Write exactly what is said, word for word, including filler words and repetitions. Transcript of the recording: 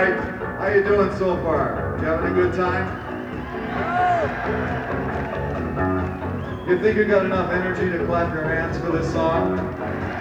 tonight. How you doing so far? You having a good time? You think you got enough energy to clap your hands for this song?